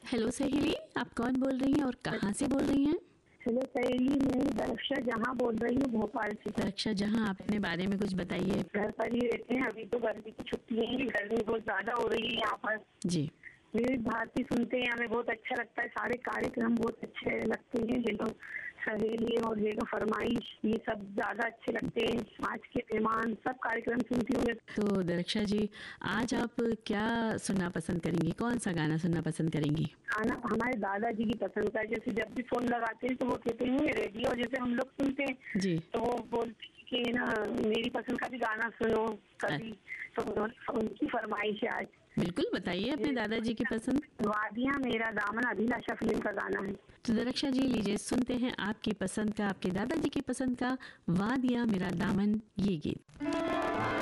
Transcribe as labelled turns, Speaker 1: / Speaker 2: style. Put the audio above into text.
Speaker 1: Hello सहेली, आप कौन बोल रही हैं और कहाँ से बोल रही हैं?
Speaker 2: हेलो सहेली, मैं दरक्षा जहाँ बोल रही हूँ भोपाल से।
Speaker 1: दरक्षा जहाँ, आप अपने बारे में कुछ बताइए।
Speaker 2: घर पर ही रहते हैं, अभी तो गर्मी की छुट्टियां हैं, गर्मी बहुत ज्यादा हो रही है यहाँ पर।
Speaker 1: जी।
Speaker 2: विविध भारती सुनते हैं, हमें बहुत अच्छा लगता है, सारे कार्यक्रम बहुत अच्छे लगते हैं। हेलो सहेली और हेलो फरमाइश, ये सब ज्यादा अच्छे लगते हैं। आज के मेहमान सब कार्यक्रम सुनती हूँ।
Speaker 1: तो दरक्षा जी, आज आप क्या सुनना पसंद करेंगी? कौन सा गाना सुनना पसंद करेंगी?
Speaker 2: खाना हमारे दादाजी की पसंद का, जैसे जब भी फोन लगाते हैं तो वो कहते हैं रेडियो जैसे हम लोग सुनते हैं,
Speaker 1: जी।
Speaker 2: तो वो बोलते हैं कि ना मेरी पसंद का भी गाना सुनो कभी। तो उनकी फरमाइश है आज।
Speaker 1: बिल्कुल बताइए अपने दादाजी की पसंद।
Speaker 2: वादियाँ मेरा दामन, अभिलाषा फिल्म का गाना है।
Speaker 1: तो दरक्षा जी, लीजिए सुनते हैं आपकी पसंद का, आपके दादाजी की पसंद का वादियाँ मेरा दामन, ये गीत।